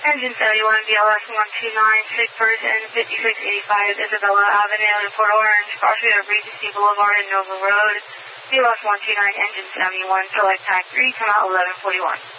Engine 71, BLS 129, sick person, 5685 Isabella Avenue in Port Orange, crossing of Regency Boulevard and Nova Road. BLS 129, Engine 71, select TAC 3, come out 1141.